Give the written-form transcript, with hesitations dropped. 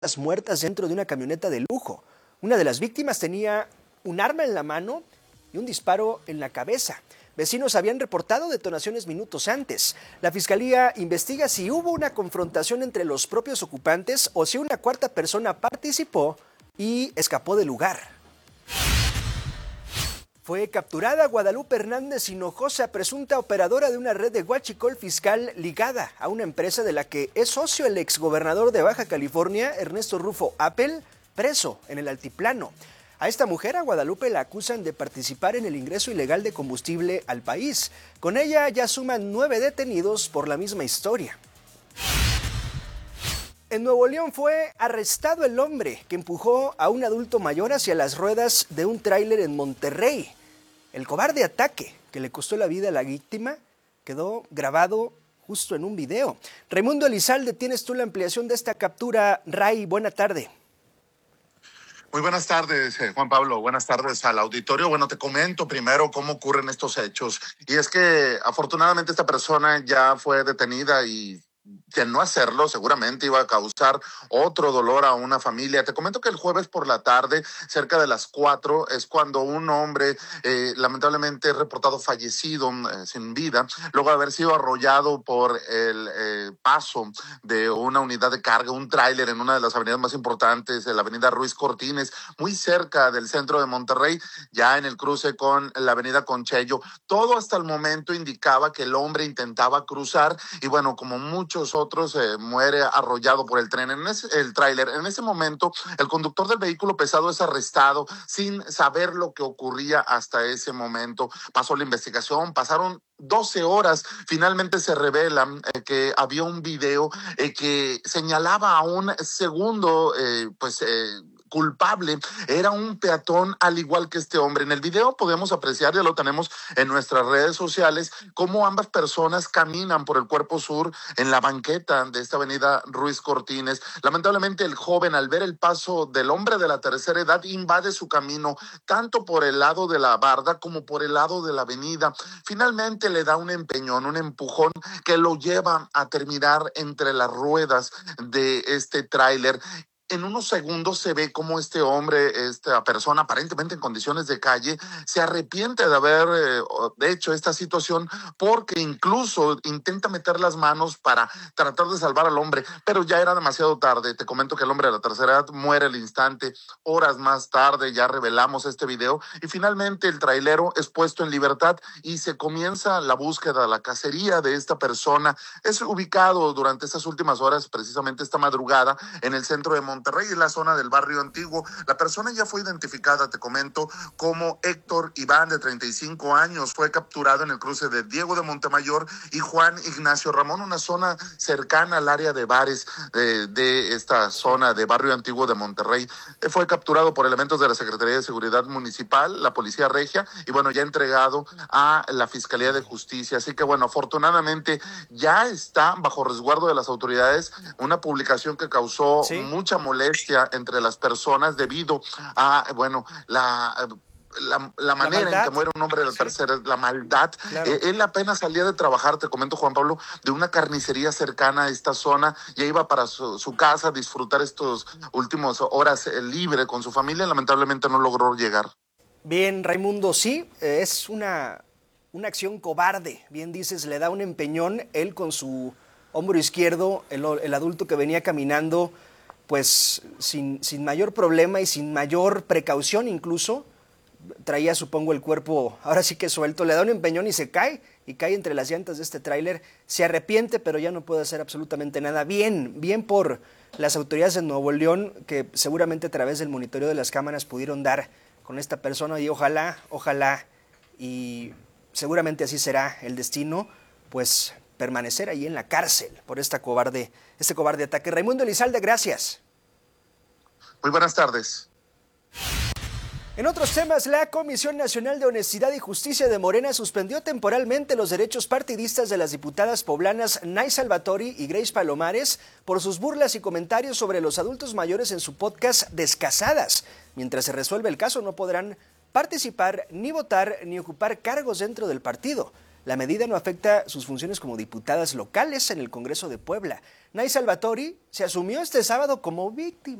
muertas dentro de una camioneta de lujo. Una de las víctimas tenía un arma en la mano y un disparo en la cabeza. Vecinos habían reportado detonaciones minutos antes. La fiscalía investiga si hubo una confrontación entre los propios ocupantes o si una cuarta persona participó y escapó del lugar. Fue capturada Guadalupe Hernández Hinojosa, presunta operadora de una red de huachicol fiscal ligada a una empresa de la que es socio el exgobernador de Baja California, Ernesto Rufo Appel, preso en el altiplano. A esta mujer, a Guadalupe, la acusan de participar en el ingreso ilegal de combustible al país. Con ella ya suman 9 detenidos por la misma historia. En Nuevo León fue arrestado el hombre que empujó a un adulto mayor hacia las ruedas de un tráiler en Monterrey. El cobarde ataque que le costó la vida a la víctima quedó grabado justo en un video. Raimundo Elizalde, tienes tú la ampliación de esta captura. Ray, buena tarde. Muy buenas tardes, Juan Pablo. Buenas tardes al auditorio. Bueno, te comento primero cómo ocurren estos hechos. Y es que afortunadamente esta persona ya fue detenida y de no hacerlo seguramente iba a causar otro dolor a una familia. Te comento que el jueves por la tarde, cerca de las 4, es cuando un hombre lamentablemente es reportado fallecido, sin vida, luego de haber sido arrollado por el paso de una unidad de carga, un tráiler en una de las avenidas más importantes, la avenida Ruiz Cortines, muy cerca del centro de Monterrey, ya en el cruce con la avenida Conchello. Todo hasta el momento indicaba que el hombre intentaba cruzar y bueno, como muchos otros, muere arrollado por el tráiler. En ese momento, el conductor del vehículo pesado es arrestado sin saber lo que ocurría hasta ese momento. Pasó la investigación, pasaron 12 horas, finalmente se revela que había un video que señalaba a un segundo, culpable, era un peatón al igual que este hombre. En el video podemos apreciar, ya lo tenemos en nuestras redes sociales, cómo ambas personas caminan por el cuerpo sur en la banqueta de esta avenida Ruiz Cortines. Lamentablemente el joven, al ver el paso del hombre de la tercera edad, invade su camino tanto por el lado de la barda como por el lado de la avenida. Finalmente le da un empeñón, un empujón que lo lleva a terminar entre las ruedas de este tráiler. En unos segundos se ve cómo este hombre, esta persona aparentemente en condiciones de calle, se arrepiente de haber hecho esta situación porque incluso intenta meter las manos para tratar de salvar al hombre, pero ya era demasiado tarde. Te comento que el hombre de la tercera edad muere al instante. Horas más tarde ya revelamos este video y finalmente el trailero es puesto en libertad y se comienza la búsqueda, la cacería de esta persona. Es ubicado durante estas últimas horas, precisamente esta madrugada, en el centro de Monterrey, en la zona del barrio antiguo. La persona ya fue identificada, te comento, como Héctor Iván, de 35 años. Fue capturado en el cruce de Diego de Montemayor y Juan Ignacio Ramón, una zona cercana al área de bares de esta zona de barrio antiguo de Monterrey. Fue capturado por elementos de la Secretaría de Seguridad Municipal, la Policía Regia, y bueno, ya entregado a la Fiscalía de Justicia. Así que bueno, afortunadamente ya está bajo resguardo de las autoridades, una publicación que causó mucha molestia entre las personas debido a, bueno, la manera en que muere un hombre de la tercera, la maldad. Claro. Él apenas salía de trabajar, te comento, Juan Pablo, de una carnicería cercana a esta zona, ya iba para su casa a disfrutar estos últimos horas libre con su familia. Lamentablemente no logró llegar. Bien, Raimundo, sí, es una acción cobarde, bien dices, le da un empeñón, él con su hombro izquierdo, el adulto que venía caminando pues sin mayor problema y sin mayor precaución incluso, traía supongo el cuerpo ahora sí que suelto, le da un empeñón y cae entre las llantas de este tráiler, se arrepiente pero ya no puede hacer absolutamente nada. Bien por las autoridades de Nuevo León que seguramente a través del monitoreo de las cámaras pudieron dar con esta persona y ojalá y seguramente así será el destino, pues permanecer ahí en la cárcel por este cobarde ataque. Raimundo Elizalde, gracias. Muy buenas tardes. En otros temas, la Comisión Nacional de Honestidad y Justicia de Morena suspendió temporalmente los derechos partidistas de las diputadas poblanas Nay Salvatori y Grace Palomares por sus burlas y comentarios sobre los adultos mayores en su podcast Descasadas. Mientras se resuelve el caso, no podrán participar, ni votar, ni ocupar cargos dentro del partido. La medida no afecta sus funciones como diputadas locales en el Congreso de Puebla. Nay Salvatori se asumió este sábado como víctima.